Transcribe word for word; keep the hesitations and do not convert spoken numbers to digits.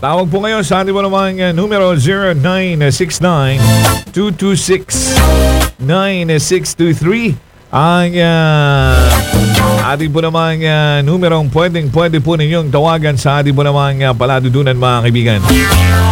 Tawag po ngayon sa ating po namang uh, numero zero nine six nine, two two six, nine six two three. Ang uh, ating po namang uh, numerong pwedeng pwede po ninyong tawagan sa ating po namang uh, paladudunan mga kaibigan.